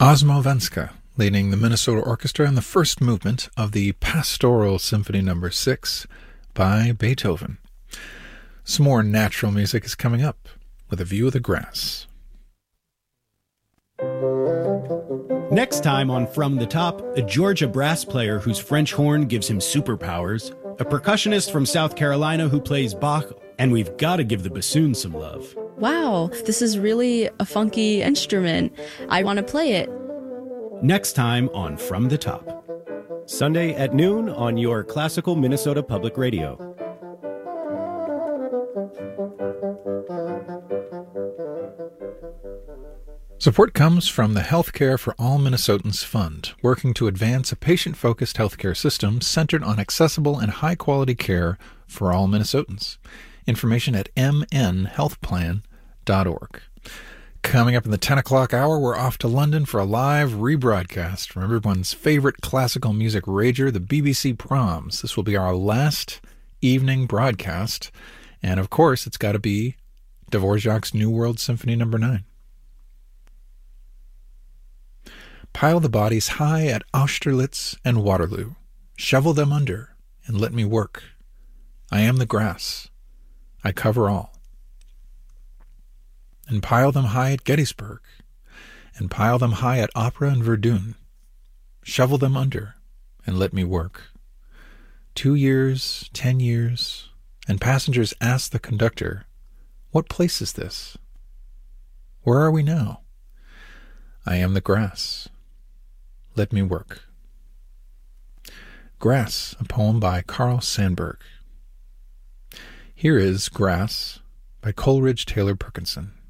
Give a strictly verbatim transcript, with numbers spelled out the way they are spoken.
Osmo Venska, leading the Minnesota Orchestra in the first movement of the Pastoral Symphony Number six by Beethoven. Some more natural music is coming up with a view of the grass. Next time on From the Top, a Georgia brass player whose French horn gives him superpowers, a percussionist from South Carolina who plays Bach, and we've got to give the bassoon some love. Wow, this is really a funky instrument. I want to play it. Next time on From the Top. Sunday at noon on your classical Minnesota Public Radio. Support comes from the Healthcare for All Minnesotans Fund, working to advance a patient-focused healthcare system centered on accessible and high-quality care for all Minnesotans. Information at m n health plan dot org. Coming up in the ten o'clock hour, we're off to London for a live rebroadcast from everyone's favorite classical music rager, the B B C Proms. This will be our last evening broadcast, and of course, it's got to be Dvorak's New World Symphony Number nine. Pile the bodies high at Austerlitz and Waterloo. Shovel them under, and let me work. I am the grass. I cover all. And pile them high at Gettysburg, and pile them high at Opera and Verdun. Shovel them under, and let me work. Two years, ten years, and passengers ask the conductor, "What place is this? Where are we now? I am the grass. Let me work." Grass, a poem by Carl Sandburg. Here is Grass by Coleridge Taylor Perkinson.